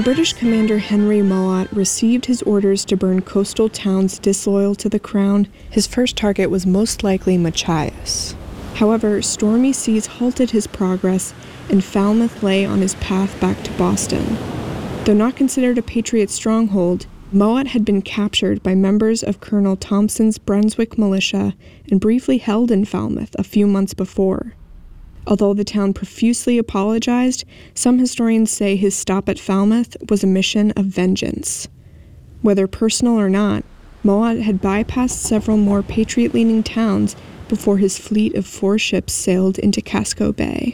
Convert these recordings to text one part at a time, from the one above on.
British commander Henry Mowat received his orders to burn coastal towns disloyal to the crown. His first target was most likely Machias. However, stormy seas halted his progress, and Falmouth lay on his path back to Boston. Though not considered a Patriot stronghold, Mowat had been captured by members of Colonel Thompson's Brunswick militia and briefly held in Falmouth a few months before. Although the town profusely apologized, some historians say his stop at Falmouth was a mission of vengeance. Whether personal or not, Mowat had bypassed several more Patriot-leaning towns before his fleet of 4 ships sailed into Casco Bay.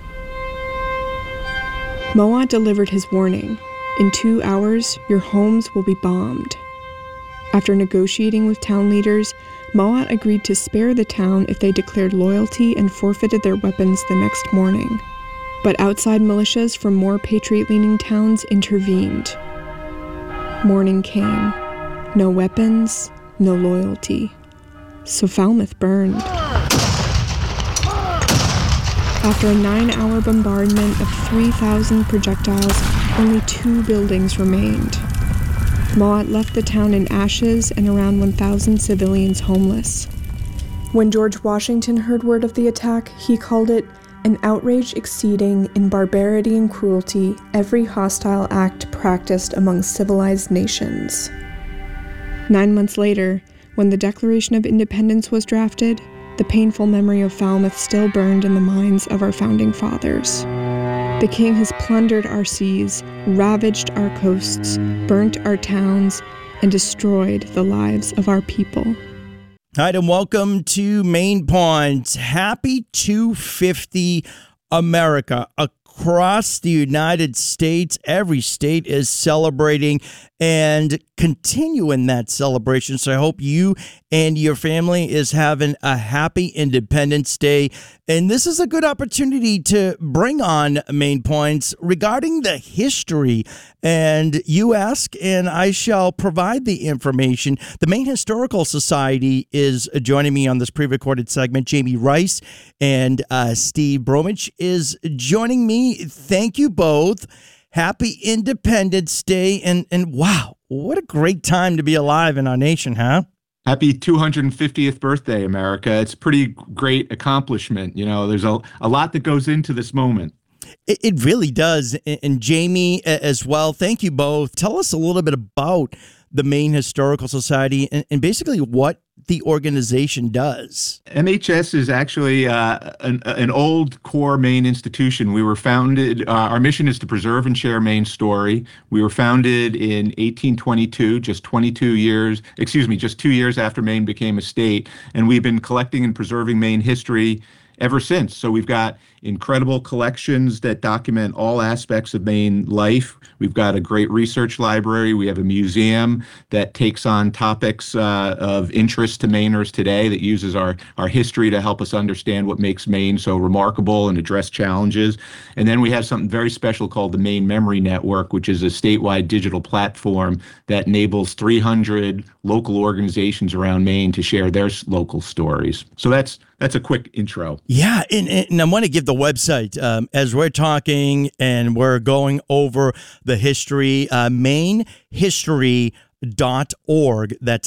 Mowat delivered his warning. In 2 hours, your homes will be bombed. After negotiating with town leaders, Mowat agreed to spare the town if they declared loyalty and forfeited their weapons the next morning. But outside militias from more Patriot-leaning towns intervened. Morning came. No weapons, no loyalty. So Falmouth burned. After a 9-hour bombardment of 3,000 projectiles, only 2 buildings remained. Mowat left the town in ashes and around 1,000 civilians homeless. When George Washington heard word of the attack, he called it an outrage exceeding in barbarity and cruelty every hostile act practiced among civilized nations. 9 months later, when the Declaration of Independence was drafted, the painful memory of Falmouth still burned in the minds of our founding fathers. The king has plundered our seas, ravaged our coasts, burnt our towns, and destroyed the lives of our people. Hi, and welcome to Main Points. Happy 250 America. Across the United States, every state is celebrating and continuing that celebration. So I hope you and your family is having a happy Independence Day. And this is a good opportunity to bring on Main Points regarding the history. And you ask, and I shall provide the information. The Maine Historical Society is joining me on this pre-recorded segment. Jamie Rice and Steve Bromwich is joining me. Thank you both. Happy Independence Day. And wow, what a great time to be alive in our nation, huh? Happy 250th birthday, America. It's a pretty great accomplishment. You know, there's a lot that goes into this moment. It really does. And Jamie as well, thank you both. Tell us a little bit about the Maine Historical Society and basically what the organization does. MHS is actually an old core Maine institution. We were founded, our mission is to preserve and share Maine's story. We were founded in 1822, just 2 years after Maine became a state. And we've been collecting and preserving Maine history ever since. So we've got incredible collections that document all aspects of Maine life. We've got a great research library. We have a museum that takes on topics of interest to Mainers today, that uses our history to help us understand what makes Maine so remarkable and address challenges. And then we have something very special called the Maine Memory Network, which is a statewide digital platform that enables 300 local organizations around Maine to share their local stories. So that's a quick intro. Yeah, and I want to give the website as we're talking and we're going over the history, mainehistory.org. That's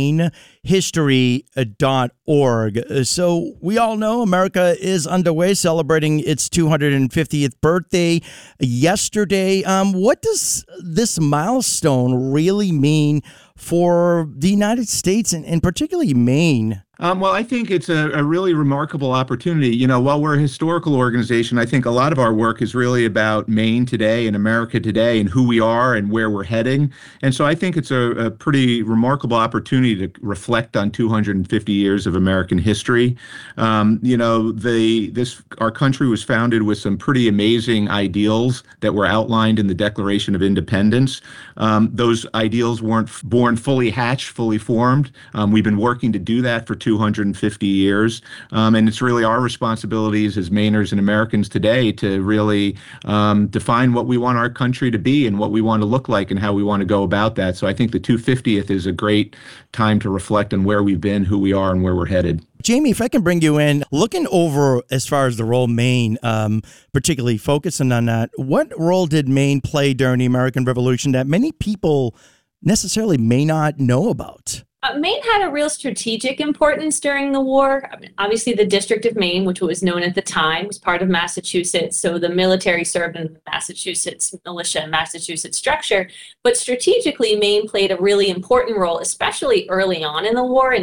mainehistory.org. So we all know America is underway celebrating its 250th birthday yesterday. What does this milestone really mean for the United States and particularly Maine? Well, I think it's a really remarkable opportunity. You know, while we're a historical organization, I think a lot of our work is really about Maine today and America today and who we are and where we're heading. And so I think it's a pretty remarkable opportunity to reflect on 250 years of American history. You know, our country was founded with some pretty amazing ideals that were outlined in the Declaration of Independence. Those ideals weren't born fully hatched, fully formed. We've been working to do that for 250 years. And it's really our responsibilities as Mainers and Americans today to really define what we want our country to be and what we want to look like and how we want to go about that. So I think the 250th is a great time to reflect on where we've been, who we are, and where we're headed. Jamie, if I can bring you in, looking over as far as the role Maine, particularly focusing on that, what role did Maine play during the American Revolution that many people necessarily may not know about? Maine had a real strategic importance during the war. I mean, obviously, the District of Maine, which was known at the time, was part of Massachusetts. So the military served in the Massachusetts militia and Massachusetts structure. But strategically, Maine played a really important role, especially early on in the war in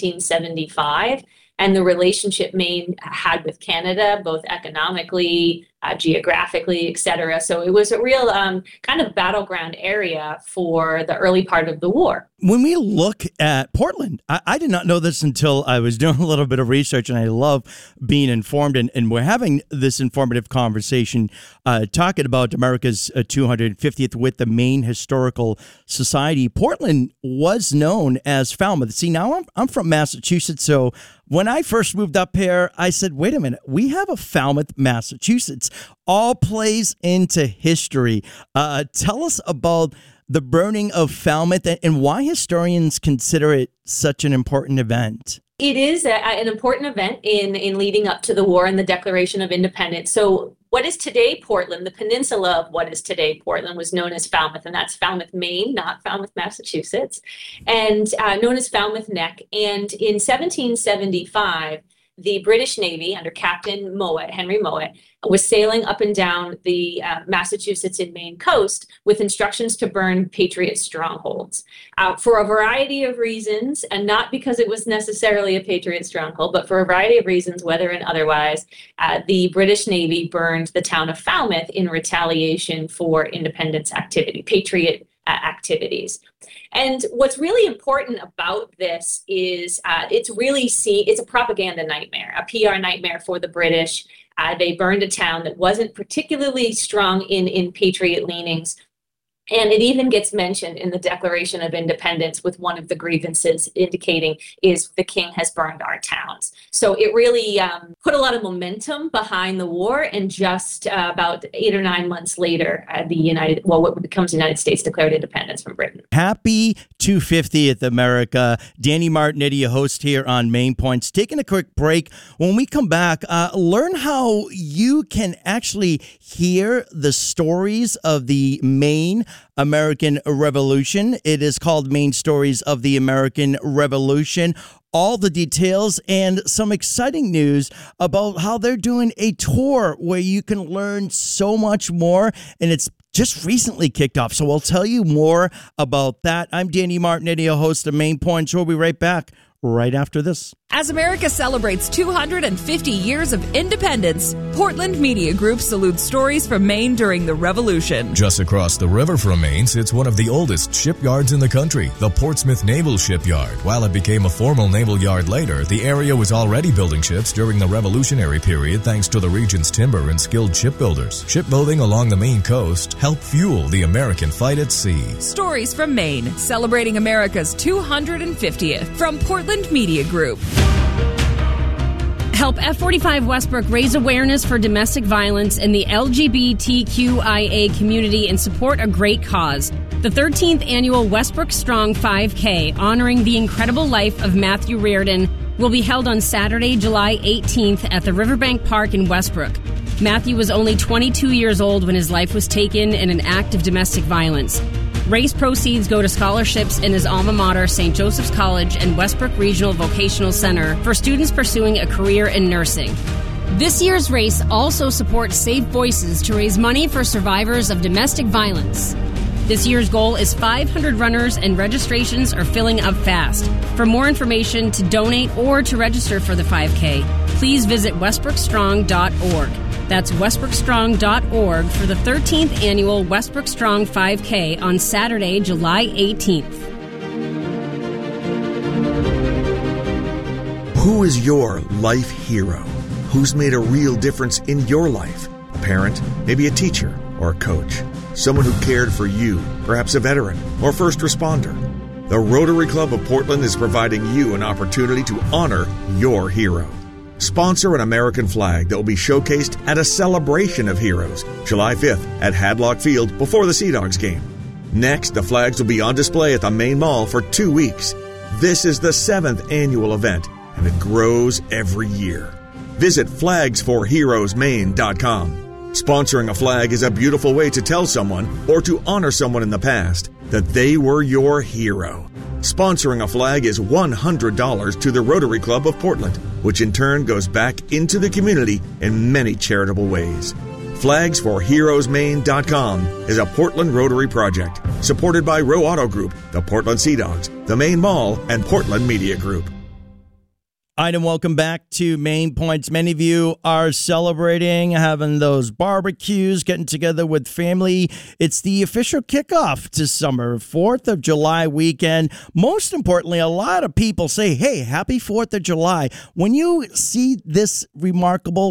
1775. And the relationship Maine had with Canada, both economically, geographically, et cetera. So it was a real kind of battleground area for the early part of the war. When we look at Portland, I did not know this until I was doing a little bit of research, and I love being informed. And we're having this informative conversation talking about America's 250th with the Maine Historical Society. Portland was known as Falmouth. See, now I'm from Massachusetts, so when I first moved up here, I said, wait a minute, we have a Falmouth, Massachusetts. All plays into history. Tell us about the burning of Falmouth and why historians consider it such an important event. It is an important event in leading up to the war and the Declaration of Independence. So what is today Portland, the peninsula of what is today Portland, was known as Falmouth, and that's Falmouth, Maine, not Falmouth, Massachusetts, and known as Falmouth Neck. And in 1775, the British Navy under Captain Mowat, Henry Mowat, was sailing up and down the Massachusetts and Maine coast with instructions to burn Patriot strongholds for a variety of reasons, and not because it was necessarily a Patriot stronghold, but for a variety of reasons, weather and otherwise. The British Navy burned the town of Falmouth in retaliation for independence activity, Patriot activities. And what's really important about this is it's a propaganda nightmare, a PR nightmare for the British. They burned a town that wasn't particularly strong in Patriot leanings. And it even gets mentioned in the Declaration of Independence with one of the grievances indicating is the king has burned our towns. So it really put a lot of momentum behind the war. And just about 8 or 9 months later, what becomes the United States declared independence from Britain. Happy 250th, America. Danny Martinetti, a host here on Main Points. Taking a quick break. When we come back, learn how you can actually hear the stories of the Maine American Revolution. It is called Maine Stories of the American Revolution. All the details and some exciting news about how they're doing a tour where you can learn so much more, and it's just recently kicked off. So we'll tell you more about that. I'm Danny Martinetti, a host of Main Points. We'll be right back right after this. As America celebrates 250 years of independence, Portland Media Group salutes stories from Maine during the Revolution. Just across the river from Maine sits one of the oldest shipyards in the country, the Portsmouth Naval Shipyard. While it became a formal naval yard later, the area was already building ships during the Revolutionary period thanks to the region's timber and skilled shipbuilders. Shipbuilding along the Maine coast helped fuel the American fight at sea. Stories from Maine, celebrating America's 250th from Portland Media Group. Help F45 Westbrook raise awareness for domestic violence in the LGBTQIA community and support a great cause. The 13th annual Westbrook Strong 5K, honoring the incredible life of Matthew Reardon, will be held on Saturday, July 18th at the Riverbank Park in Westbrook. Matthew was only 22 years old when his life was taken in an act of domestic violence. Race proceeds go to scholarships in his alma mater, St. Joseph's College and Westbrook Regional Vocational Center for students pursuing a career in nursing. This year's race also supports Safe Voices to raise money for survivors of domestic violence. This year's goal is 500 runners and registrations are filling up fast. For more information, to donate or to register for the 5K, please visit westbrookstrong.org. That's westbrookstrong.org for the 13th annual Westbrook Strong 5K on Saturday, July 18th. Who is your life hero? Who's made a real difference in your life? A parent, maybe a teacher or a coach. Someone who cared for you, perhaps a veteran or first responder. The Rotary Club of Portland is providing you an opportunity to honor your hero. Sponsor an American flag that will be showcased at a celebration of heroes, July 5th at Hadlock Field before the Sea Dogs game. Next, the flags will be on display at the main mall for 2 weeks. This is the 7th annual event, and it grows every year. Visit flagsforheroesmaine.com. Sponsoring a flag is a beautiful way to tell someone, or to honor someone in the past, that they were your hero. Sponsoring a flag is $100 to the Rotary Club of Portland, which in turn goes back into the community in many charitable ways. Flagsforheroesmaine.com is a Portland Rotary project supported by Row Auto Group, the Portland Sea Dogs, the Main Mall, and Portland Media Group. And welcome back to Main Points. Many of you are celebrating, having those barbecues, getting together with family. It's the official kickoff to summer, 4th of July weekend. Most importantly, a lot of people say, hey, happy 4th of July. When you see this remarkable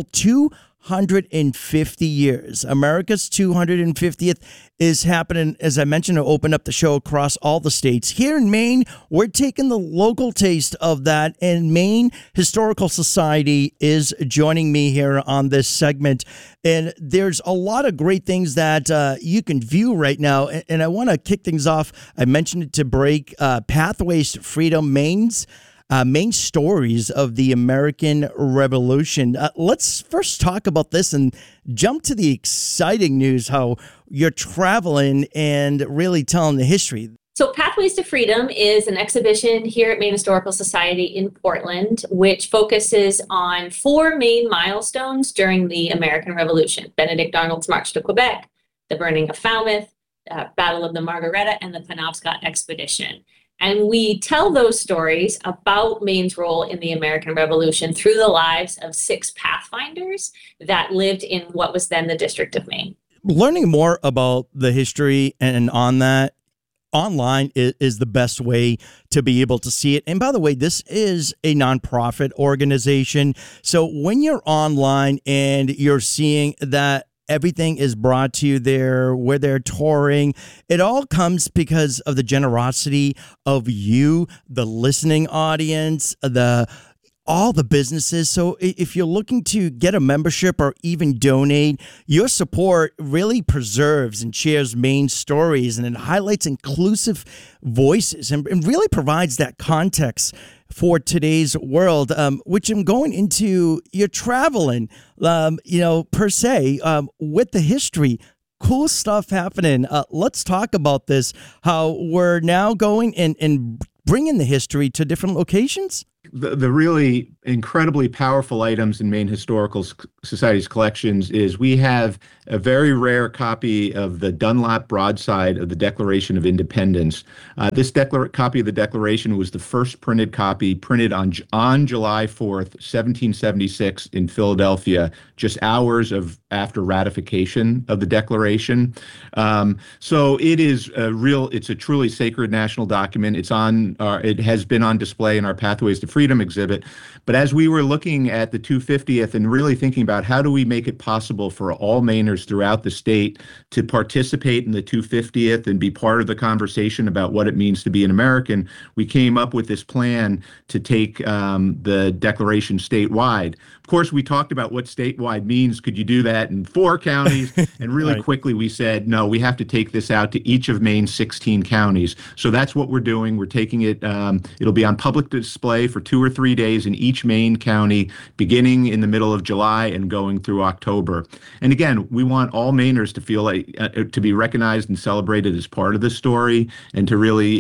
250 years, America's 250th is happening, as I mentioned, to open up the show across all the states. Here in Maine, we're taking the local taste of that, and Maine Historical Society is joining me here on this segment. And there's a lot of great things that you can view right now, and I want to kick things off. I mentioned it to break, Pathways to Freedom, Maine's main stories of the American Revolution. Let's first talk about this and jump to the exciting news, how you're traveling and really telling the history. So Pathways to Freedom is an exhibition here at Maine Historical Society in Portland, which focuses on 4 main milestones during the American Revolution: Benedict Arnold's March to Quebec, the burning of Falmouth, Battle of the Margaretta, and the Penobscot Expedition. And we tell those stories about Maine's role in the American Revolution through the lives of 6 pathfinders that lived in what was then the District of Maine. Learning more about the history and on that online is the best way to be able to see it. And by the way, this is a nonprofit organization. So when you're online and you're seeing that everything is brought to you there, where they're touring, it all comes because of the generosity of you, the listening audience, all the businesses. So if you're looking to get a membership or even donate, your support really preserves and shares Maine stories, and it highlights inclusive voices and really provides that context for today's world, which I'm going into. You're traveling, per se, with the history. Cool stuff happening. Let's talk about this, how we're now going and bringing the history to different locations. The really incredibly powerful items in Maine Historical Society's collections is we have a very rare copy of the Dunlap broadside of the Declaration of Independence. This copy of the Declaration was the first printed copy, printed on July 4th, 1776 in Philadelphia, just hours after ratification of the Declaration. So it is it's a truly sacred national document. It has been on display in our Pathways to Freedom exhibit. But as we were looking at the 250th and really thinking about how do we make it possible for all Mainers throughout the state to participate in the 250th and be part of the conversation about what it means to be an American, we came up with this plan to take the Declaration statewide. Of course, we talked about what statewide means. Could you do that in 4 counties? And really Right. quickly we said, no, we have to take this out to each of Maine's 16 counties. So that's what we're doing. We're taking it, it'll be on public display for 2 or 3 days in each Maine county, beginning in the middle of July and going through October. And again, we want all Mainers to feel like, to be recognized and celebrated as part of the story, and to really,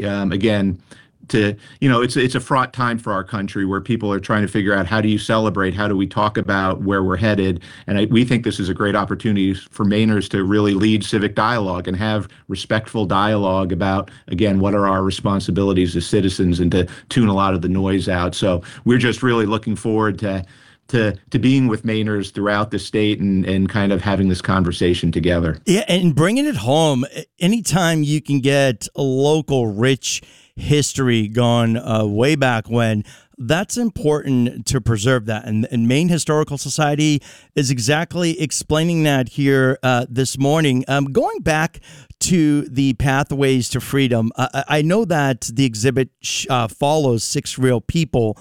it's a fraught time for our country where people are trying to figure out, how do you celebrate? How do we talk about where we're headed? And we think this is a great opportunity for Mainers to really lead civic dialogue and have respectful dialogue about, again, what are our responsibilities as citizens, and to tune a lot of the noise out. So we're just really looking forward to being with Mainers throughout the state and kind of having this conversation together. Yeah, and bringing it home. Anytime you can get a local rich history going way back when, That's important to preserve that. And Maine Historical Society is exactly explaining that here this morning. Going back to the Pathways to Freedom, I know that the exhibit follows 6 real people.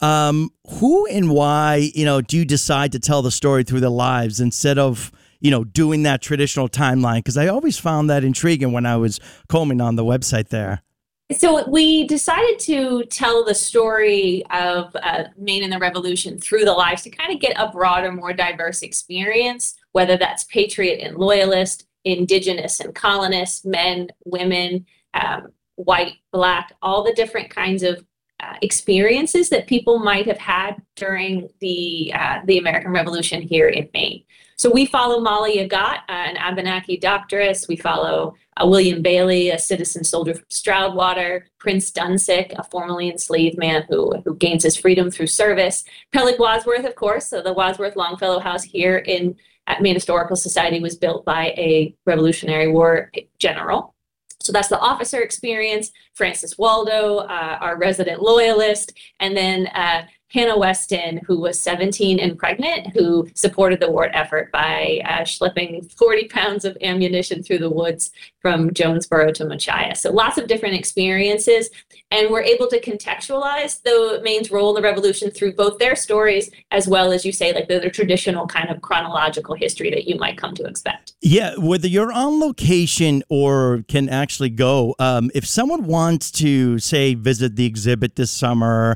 Who and why, do you decide to tell the story through their lives instead of, doing that traditional timeline? Because I always found that intriguing when I was combing on the website there. So we decided to tell the story of Maine and the Revolution through the lives to kind of get a broader, more diverse experience, whether that's patriot and loyalist, indigenous and colonist, men, women, white, black, all the different kinds of experiences that people might have had during the American Revolution here in Maine. So we follow Molly Agat, an Abenaki doctoress. We follow William Bailey, a citizen soldier from Stroudwater, Prince Dunsink, a formerly enslaved man who gains his freedom through service, Peleg Wadsworth, of course. So the Wadsworth Longfellow House here at Maine Historical Society was built by a Revolutionary War general. So that's the officer experience, Francis Waldo, our resident loyalist, and then Hannah Weston, who was 17 and pregnant, who supported the war effort by schlepping 40 pounds of ammunition through the woods from Jonesboro to Machias. So lots of different experiences. And we're able to contextualize the Maine's role in the Revolution through both their stories, as well as, you say, like the traditional kind of chronological history that you might come to expect. Yeah, whether you're on location or can actually go, if someone wants to, say, visit the exhibit this summer,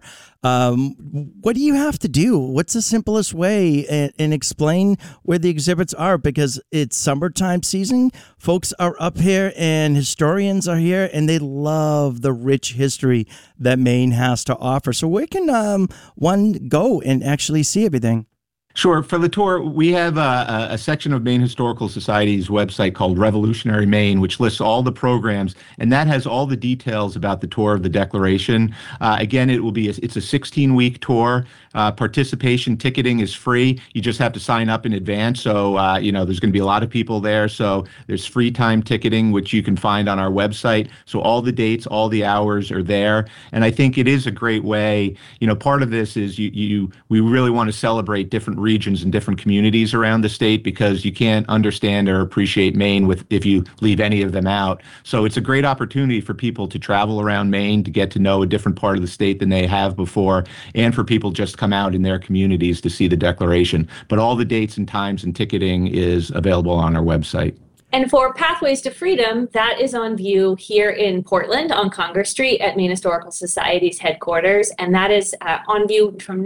what do you have to do? What's the simplest way? And explain where the exhibits are, because it's summertime season. Folks are up here and historians are here and they love the rich history that Maine has to offer. So where can one go and actually see everything? Sure. For the tour, we have a section of Maine Historical Society's website called Revolutionary Maine, which lists all the programs, and that has all the details about the tour of the Declaration. Again, it's a 16-week tour. Participation ticketing is free. You just have to sign up in advance. So, there's going to be a lot of people there. So there's free time ticketing, which you can find on our website. So all the dates, all the hours are there. And I think it is a great way. Part of this is we really want to celebrate different regions and different communities around the state, because you can't understand or appreciate Maine if you leave any of them out. So it's a great opportunity for people to travel around Maine, to get to know a different part of the state than they have before, and for people just to come out in their communities to see the Declaration. But all the dates and times and ticketing is available on our website. And for Pathways to Freedom, that is on view here in Portland on Congress Street at Maine Historical Society's headquarters. And that is on view from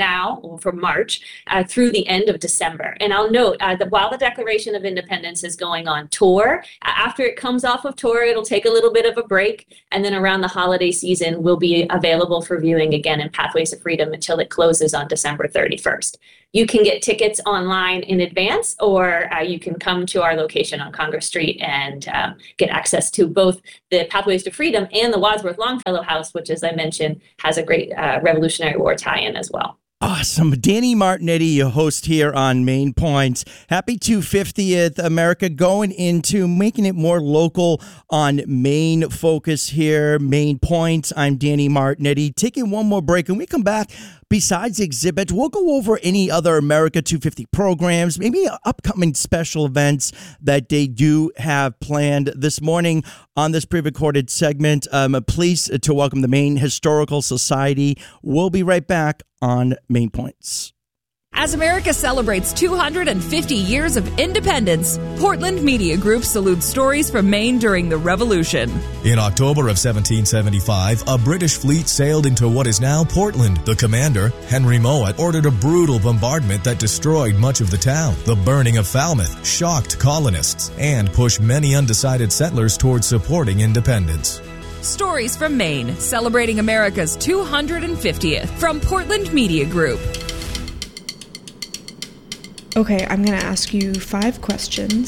March through the end of December. And I'll note that while the Declaration of Independence is going on tour, after it comes off of tour, it'll take a little bit of a break. And then around the holiday season, will be available for viewing again in Pathways to Freedom until it closes on December 31st. You can get tickets online in advance, or you can come to our location on Congress Street and get access to both the Pathways to Freedom and the Wadsworth Longfellow House, which, as I mentioned, has a great Revolutionary War tie-in as well. Awesome. Danny Martinetti, your host here on Maine Points. Happy 250th, America, going into making it more local on Maine Focus here, Maine Points. I'm Danny Martinetti. Taking one more break. When we come back, besides the exhibit, we'll go over any other America 250 programs, maybe upcoming special events that they do have planned this morning on this pre-recorded segment. Pleased to welcome the Maine Historical Society. We'll be right back on Maine Points. As America celebrates 250 years of independence, Portland Media Group salutes stories from Maine during the Revolution. In October of 1775, a British fleet sailed into what is now Portland. The commander, Henry Mowat, ordered a brutal bombardment that destroyed much of the town. The burning of Falmouth shocked colonists and pushed many undecided settlers towards supporting independence. Stories from Maine, celebrating America's 250th from Portland Media Group. Okay, I'm going to ask you 5 questions.